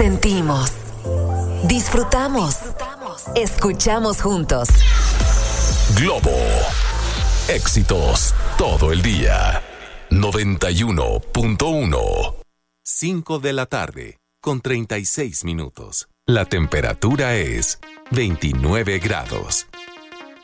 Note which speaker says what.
Speaker 1: Sentimos, disfrutamos, escuchamos juntos.
Speaker 2: Globo. Éxitos todo el día. 91.1. 5 de la tarde, con 36 minutos. La temperatura es 29 grados.